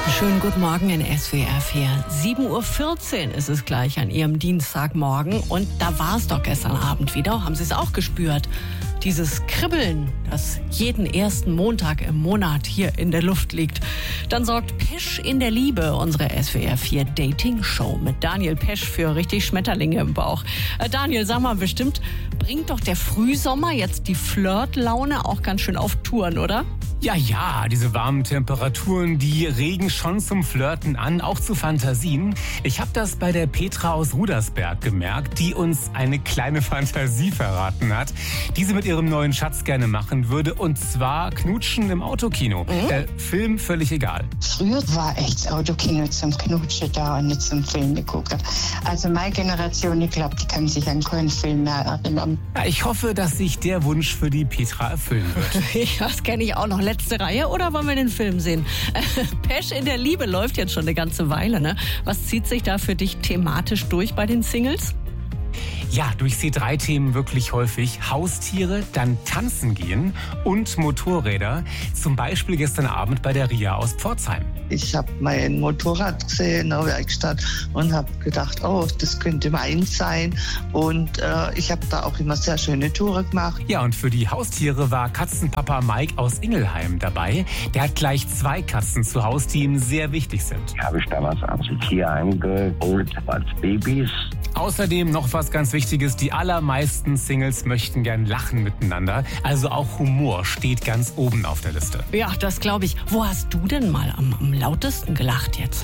Schönen guten Morgen in SWR 4. 7.14 Uhr ist es gleich an Ihrem Dienstagmorgen. Und da war es doch gestern Abend wieder. Haben Sie es auch gespürt? Dieses Kribbeln, das jeden ersten Montag im Monat hier in der Luft liegt. Dann sorgt Pesch in der Liebe, unsere SWR 4 Dating-Show mit Daniel Pesch für richtig Schmetterlinge im Bauch. Daniel, sag mal, bestimmt bringt doch der Frühsommer jetzt die Flirtlaune auch ganz schön auf Touren, oder? Ja, diese warmen Temperaturen, die regen schon zum Flirten an, auch zu Fantasien. Ich habe das bei der Petra aus Rudersberg gemerkt, die uns eine kleine Fantasie verraten hat, die sie mit ihrem neuen Schatz gerne machen würde, und zwar knutschen im Autokino. Film völlig egal. Früher war echt das Autokino zum Knutschen da und nicht zum Filme gucken. Also meine Generation, ich glaube, die kann sich an keinen Film mehr erinnern. Ja, ich hoffe, dass sich der Wunsch für die Petra erfüllen wird. Das kenne ich auch noch. Letzte Reihe, oder wollen wir den Film sehen? Pesch in der Liebe läuft jetzt schon eine ganze Weile, ne? Was zieht sich da für dich thematisch durch bei den Singles? Ja, durch C3-Themen wirklich häufig. Haustiere, dann tanzen gehen und Motorräder. Zum Beispiel gestern Abend bei der Ria aus Pforzheim. Ich habe mein Motorrad gesehen in der Werkstatt und habe gedacht, oh, das könnte meins sein. Und ich habe da auch immer sehr schöne Touren gemacht. Ja, und für die Haustiere war Katzenpapa Mike aus Ingelheim dabei. Der hat gleich 2 Katzen zu Hause, die ihm sehr wichtig sind. Die habe ich damals als Tierheim geholt, als Babys. Außerdem noch was ganz Wichtiges, die allermeisten Singles möchten gern lachen miteinander. Also auch Humor steht ganz oben auf der Liste. Ja, das glaube ich. Wo hast du denn mal am lautesten gelacht jetzt?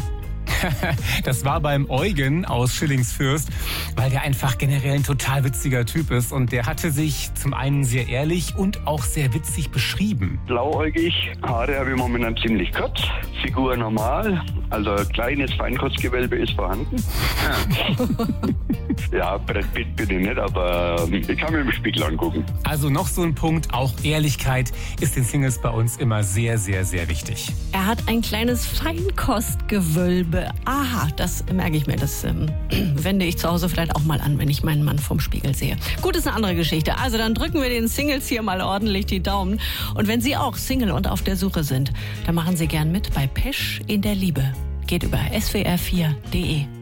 Das war beim Eugen aus Schillingsfürst, weil der einfach generell ein total witziger Typ ist. Und der hatte sich zum einen sehr ehrlich und auch sehr witzig beschrieben. Blauäugig, Haare habe ich momentan ziemlich kurz, Figur normal, also ein kleines Feinkurzgewölbe ist vorhanden. Ja, Brett Pitt bin ich nicht, aber ich kann mir im Spiegel angucken. Also noch so ein Punkt, auch Ehrlichkeit ist den Singles bei uns immer sehr, sehr, sehr wichtig. Er hat ein kleines Feinkostgewölbe. Aha, das merke ich mir. Das wende ich zu Hause vielleicht auch mal an, wenn ich meinen Mann vorm Spiegel sehe. Gut, ist eine andere Geschichte. Also dann drücken wir den Singles hier mal ordentlich die Daumen. Und wenn Sie auch Single und auf der Suche sind, dann machen Sie gern mit bei Pesch in der Liebe. Geht über swr4.de.